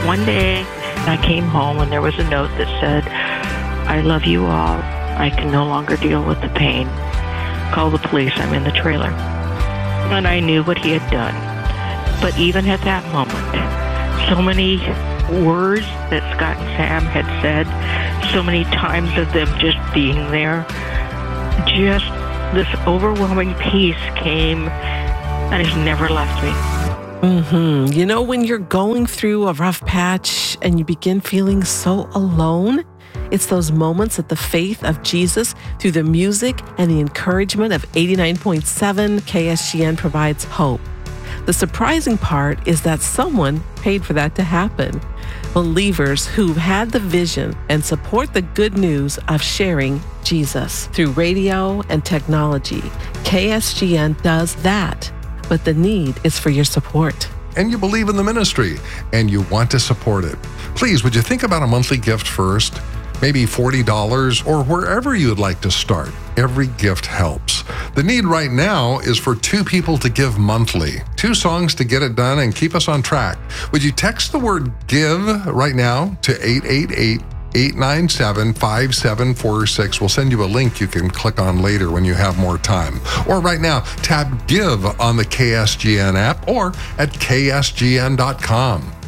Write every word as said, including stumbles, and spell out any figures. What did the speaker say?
One day I came home and there was a note that said, "I love you all. I can no longer deal with the pain. Call the police. I'm in the trailer." And I knew what he had done. But even at that moment, so many words that Scott and Sam had said, so many times of them just being there, just this overwhelming peace came and has never left me. Mm-hmm. You know, when you're going through a rough patch and you begin feeling so alone, it's those moments that the faith of Jesus through the music and the encouragement of eighty-nine point seven K S G N provides hope. The surprising part is that someone paid for that to happen. Believers who've had the vision and support the good news of sharing Jesus through radio and technology. K S G N does that, but the need is for your support. And you believe in the ministry and you want to support it. Please, would you think about a monthly gift first? Maybe forty dollars or wherever you would like to start. Every gift helps. The need right now is for two people to give monthly. Two songs to get it done and keep us on track. Would you text the word GIVE right now to eight eight eight, eight nine seven, five seven four six. We'll send you a link you can click on later when you have more time. Or right now, tap GIVE on the K S G N app or at K S G N dot com.